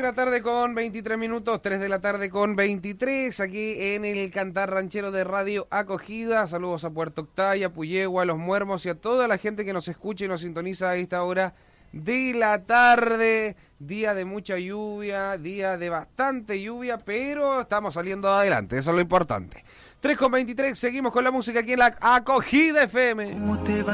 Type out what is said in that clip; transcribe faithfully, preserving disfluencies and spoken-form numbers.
la tarde con veintitrés minutos, tres de la tarde con veintitrés, aquí en el Cantar Ranchero de Radio Acogida. Saludos a Puerto Octay, a Puyehua, a Los Muermos y a toda la gente que nos escucha y nos sintoniza a esta hora de la tarde. Día de mucha lluvia, día de bastante lluvia, pero estamos saliendo adelante, eso es lo importante. tres con veintitrés, seguimos con la música aquí en la Acogida F M.